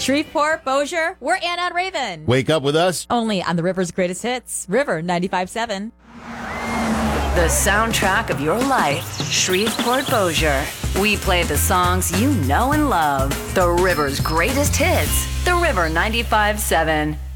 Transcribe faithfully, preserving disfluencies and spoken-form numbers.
Shreveport, Bossier, we're Anna and Raven. Wake up with us. Only on the River's Greatest Hits, River ninety-five point seven. The soundtrack of your life, Shreveport, Bossier. We play the songs you know and love. The River's Greatest Hits, the River ninety-five point seven.